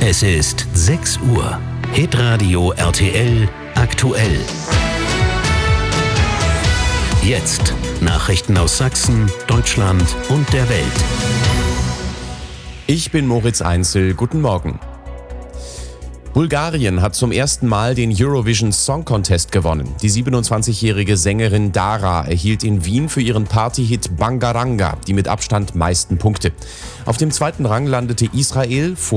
Es ist 6 Uhr. Hitradio RTL aktuell. Jetzt Nachrichten aus Sachsen, Deutschland und der Welt. Ich bin Moritz Einzel. Guten Morgen. Bulgarien hat zum ersten Mal den Eurovision Song Contest gewonnen. Die 27-jährige Sängerin Dara erhielt in Wien für ihren Partyhit Bangaranga die mit Abstand meisten Punkte. Auf dem zweiten Rang landete Israel vor